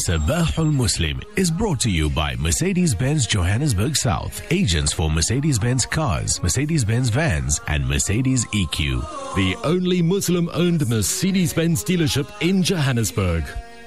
Sabahul Muslim is brought to you by Mercedes-Benz Johannesburg South, agents for Mercedes-Benz cars, Mercedes-Benz vans, and Mercedes EQ. The only Muslim-owned Mercedes-Benz dealership in Johannesburg.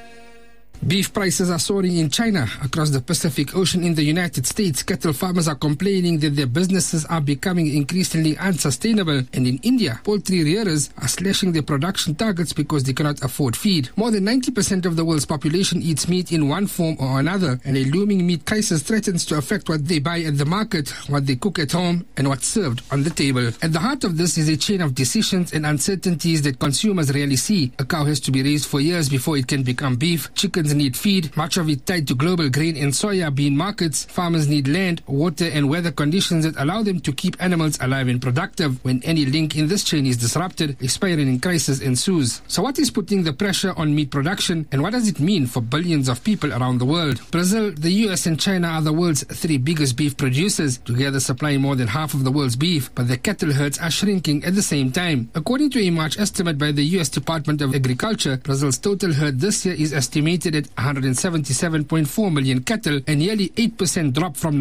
Beef prices are soaring in China. Across the Pacific Ocean in the United States, cattle farmers are complaining that their businesses are becoming increasingly unsustainable. And in India, poultry rearers are slashing their production targets because they cannot afford feed. More than 90% of the world's population eats meat in one form or another, and a looming meat crisis threatens to affect what they buy at the market, what they cook at home, and what's served on the table. At the heart of this is a chain of decisions and uncertainties that consumers rarely see. A cow has to be raised for years before it can become beef. Chickens need feed, much of it tied to global grain and soya bean markets. Farmers need land, water, and weather conditions that allow them to keep animals alive and productive. When any link in this chain is disrupted, a spiraling crisis ensues. So what is putting the pressure on meat production, and what does it mean for billions of people around the world? Brazil, the US, and China are the world's three biggest beef producers, together supplying more than half of the world's beef, but the cattle herds are shrinking at the same time. According to a March estimate by the US Department of Agriculture, Brazil's total herd this year is estimated at 177.4 million cattle, a nearly 8% drop from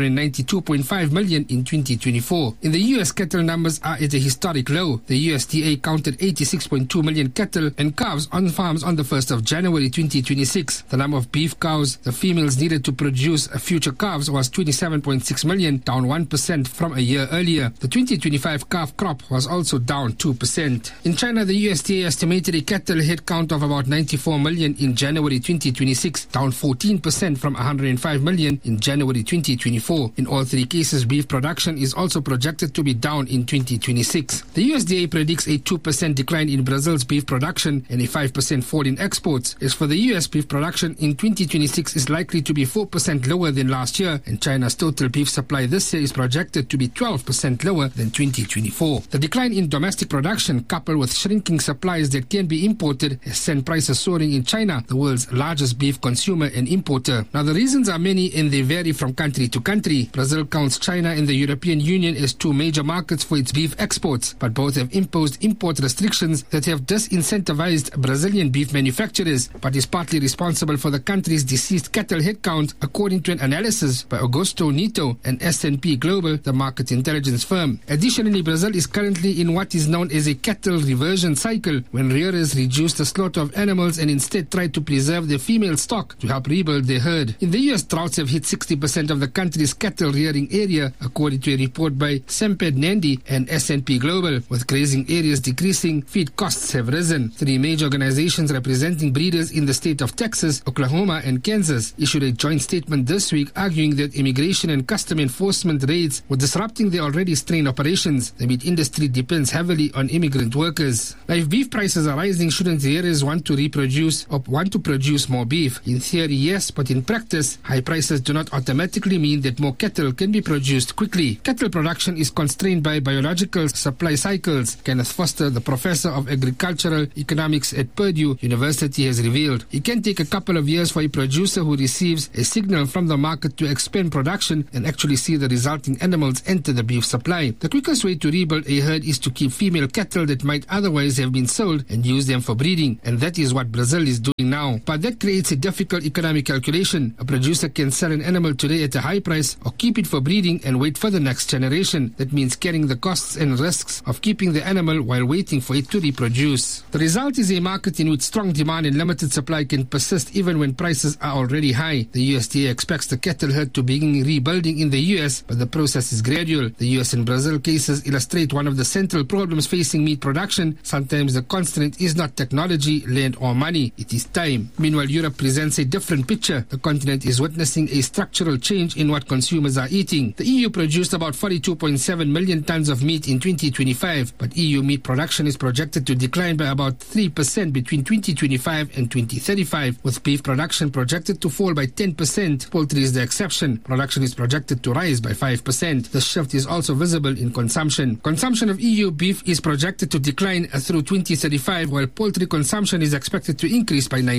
192.5 million in 2024. In the US, cattle numbers are at a historic low. The USDA counted 86.2 million cattle and calves on farms on the 1st of January 2026. The number of beef cows the females needed to produce future calves was 27.6 million, down 1% from a year earlier. The 2025 calf crop was also down 2%. In China, the USDA estimated a cattle head count of about 94 million in January 2026, down 14% from 105 million in January 2024. In all three cases, beef production is also projected to be down in 2026. The USDA predicts a 2% decline in Brazil's beef production and a 5% fall in exports. As for the US, beef production in 2026 is likely to be 4% lower than last year, and China's total beef supply this year is projected to be 12% lower than 2024. The decline in domestic production, coupled with shrinking supplies that can be imported, has sent prices soaring in China, the world's largest beef consumer and importer. Now, the reasons are many and they vary from country to country. Brazil counts China and the European Union as two major markets for its beef exports, but both have imposed import restrictions that have disincentivized Brazilian beef manufacturers, but is partly responsible for the country's deceased cattle headcount, according to an analysis by Augusto Nito and S&P Global, the market intelligence firm. Additionally, Brazil is currently in what is known as a cattle reversion cycle, when rearers reduce the slaughter of animals and instead try to preserve their female stock to help rebuild their herd. In the US, droughts have hit 60% of the country's cattle rearing area, according to a report by Semped Nandi and S&P Global. With grazing areas decreasing, feed costs have risen. Three major organizations representing breeders in the state of Texas, Oklahoma, and Kansas issued a joint statement this week arguing that immigration and custom enforcement raids were disrupting their already strained operations. The meat industry depends heavily on immigrant workers. Now, if beef prices are rising, shouldn't rearers want to reproduce or want to produce more beef? In theory, yes, but in practice, high prices do not automatically mean that more cattle can be produced quickly. Cattle production is constrained by biological supply cycles, Kenneth Foster, the professor of agricultural economics at Purdue University, has revealed. It can take a couple of years for a producer who receives a signal from the market to expand production and actually see the resulting animals enter the beef supply. The quickest way to rebuild a herd is to keep female cattle that might otherwise have been sold and use them for breeding, and that is what Brazil is doing now. But that creates a difficult economic calculation. A producer can sell an animal today at a high price or keep it for breeding and wait for the next generation. That means carrying the costs and risks of keeping the animal while waiting for it to reproduce. The result is a market in which strong demand and limited supply can persist even when prices are already high. The USDA expects the cattle herd to begin rebuilding in the US, but the process is gradual. The US and Brazil cases illustrate one of the central problems facing meat production. Sometimes the constraint is not technology, land, or money. It is time. Meanwhile, Europe presents a different picture. The continent is witnessing a structural change in what consumers are eating. The EU produced about 42.7 million tons of meat in 2025, but EU meat production is projected to decline by about 3% between 2025 and 2035, with beef production projected to fall by 10%. Poultry is the exception. Production is projected to rise by 5%. The shift is also visible in consumption. Consumption of EU beef is projected to decline through 2035, while poultry consumption is expected to increase by 9%.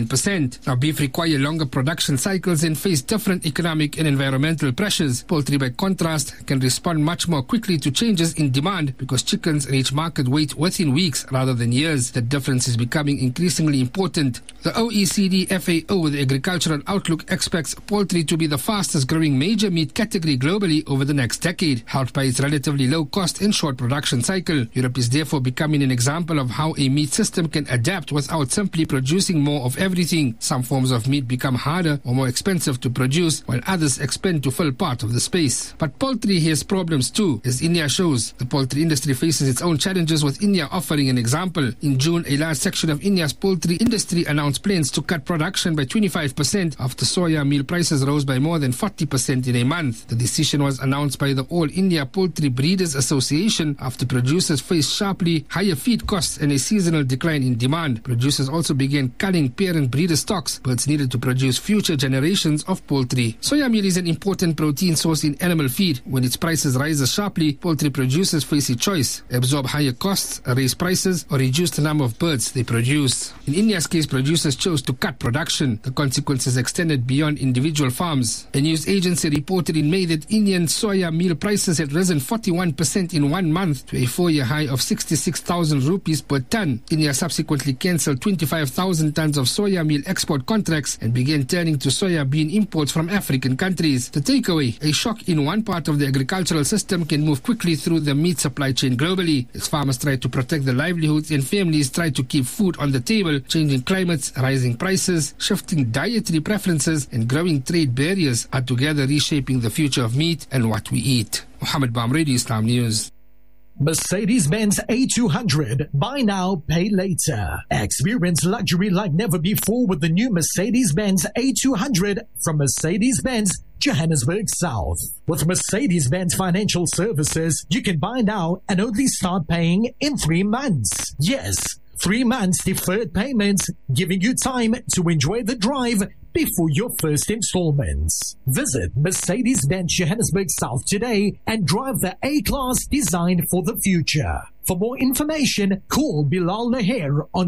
5%. Now, beef require longer production cycles and face different economic and environmental pressures. Poultry, by contrast, can respond much more quickly to changes in demand because chickens reach market weight within weeks rather than years. The difference is becoming increasingly important. The OECD FAO, the Agricultural Outlook, expects poultry to be the fastest growing major meat category globally over the next decade, helped by its relatively low cost and short production cycle. Europe is therefore becoming an example of how a meat system can adapt without simply producing more of everything. Some forms of meat become harder or more expensive to produce, while others expand to fill part of the space. But poultry has problems too, as India shows. The poultry industry faces its own challenges, with India offering an example. In June, a large section of India's poultry industry announced plans to cut production by 25% after soya meal prices rose by more than 40% in a month. The decision was announced by the All India Poultry Breeders Association after producers faced sharply higher feed costs and a seasonal decline in demand. Producers also began culling parent breeder stocks, birds needed to produce future generations of poultry. Soya meal is an important protein source in animal feed. When its prices rise sharply, poultry producers face a choice: absorb higher costs, raise prices, or reduce the number of birds they produce. In India's case, producers chose to cut production. The consequences extended beyond individual farms. A news agency reported in May that Indian soya meal prices had risen 41% in 1 month to a 4-year high of 66,000 rupees per ton. India subsequently cancelled 25,000 tons of soya meal export contracts and began turning to soya bean imports from African countries. The takeaway: a shock in one part of the agricultural system can move quickly through the meat supply chain globally. As farmers try to protect their livelihoods and families try to keep food on the table, changing climates, rising prices, shifting dietary preferences, and growing trade barriers are together reshaping the future of meat and what we eat. Mohammed Bamredi, Islam News. Mercedes-Benz A200. Buy now, pay later. Experience luxury like never before with the new Mercedes-Benz A200 from Mercedes-Benz Johannesburg South. With Mercedes-Benz Financial Services, you can buy now and only start paying in 3 months. Yes, 3 months deferred payments, giving you time to enjoy the drive before your first installments. Visit Mercedes-Benz Johannesburg South today and drive the A-Class designed for the future. For more information, call Bilal Laher on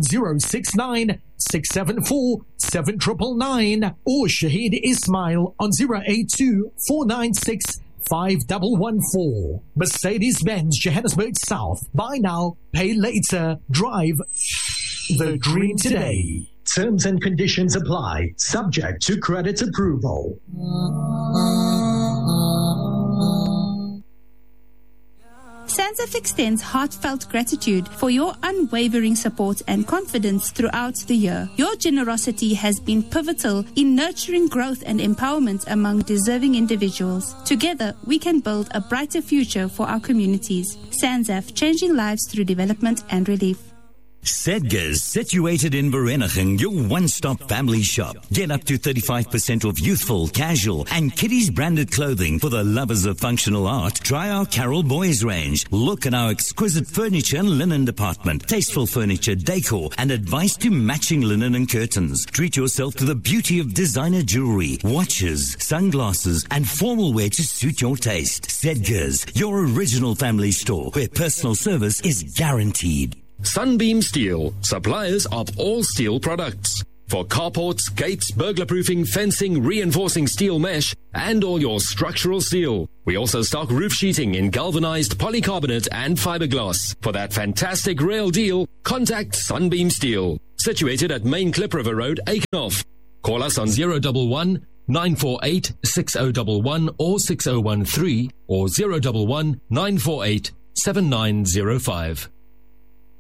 069-674-7999 or Shahid Ismail on 082-496-5114. Mercedes-Benz Johannesburg South. Buy now, pay later. Drive the dream today. Terms and conditions apply, subject to credit approval. SANZF extends heartfelt gratitude for your unwavering support and confidence throughout the year. Your generosity has been pivotal in nurturing growth and empowerment among deserving individuals. Together, we can build a brighter future for our communities. SANZF, changing lives through development and relief. Sedgars, situated in Vereeniging, your one-stop family shop. Get up to 35% off youthful, casual, and kiddies branded clothing for the lovers of functional art. Try our Carol Boys range. Look at our exquisite furniture and linen department. Tasteful furniture, decor, and advice to matching linen and curtains. Treat yourself to the beauty of designer jewelry, watches, sunglasses, and formal wear to suit your taste. Sedgars, your original family store where personal service is guaranteed. Sunbeam Steel, suppliers of all steel products. For carports, gates, burglar-proofing, fencing, reinforcing steel mesh, and all your structural steel. We also stock roof sheeting in galvanized polycarbonate and fiberglass. For that fantastic rail deal, contact Sunbeam Steel. Situated at Main Klip River Road, Aikenhof. Call us on 011 948 6011 or 6013 or 011 948 7905.